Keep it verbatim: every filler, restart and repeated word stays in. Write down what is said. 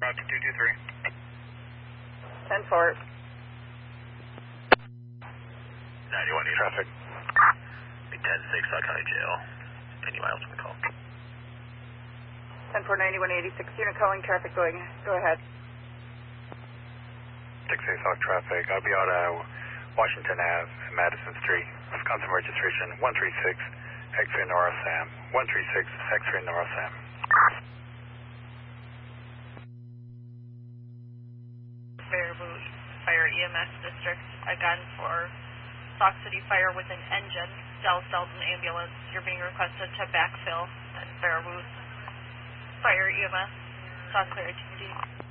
Roger two two three. ten four. ninety-one eighty. Traffic. ten six, South County Jail. Any miles from the call? ten four ninety-one eighty-six, unit calling, traffic going, go ahead. six eight South traffic. I'll be out at Washington Ave and Madison Street. Wisconsin registration one three six, X-ray Nora Sam. one three six, X-ray Nora Sam. Baraboo Fire E M S District, again for Sauk City Fire with an engine, Dallas Dalton ambulance. You're being requested to backfill at Baraboo Fire E M S, Sauk Clear T D.